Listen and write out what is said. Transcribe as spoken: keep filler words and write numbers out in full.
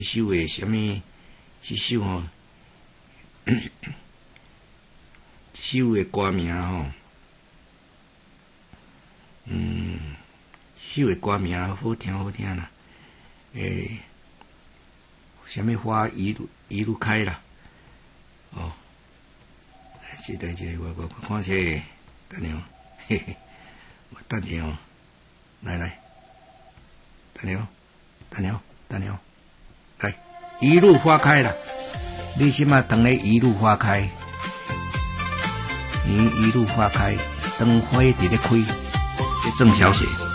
首的什么？这首吼，这首的歌名吼，嗯，这首的歌名好听好听啦。诶，什么花一路一路开啦？哦，这个这个我我我看这个，等下，嘿嘿，我等下哦，来来，等下，等下，等下，来，一路花开啦！你即马等咧一路花开，一一路花开，灯花伫咧开，这郑小姐。